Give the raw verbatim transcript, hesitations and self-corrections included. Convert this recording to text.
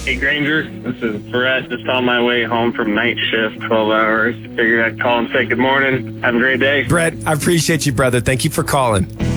Hey, Granger, this is Brett, just on my way home from night shift, twelve hours. Figured I'd call and say good morning. Have a great day. Brett, I appreciate you, brother. Thank you for calling.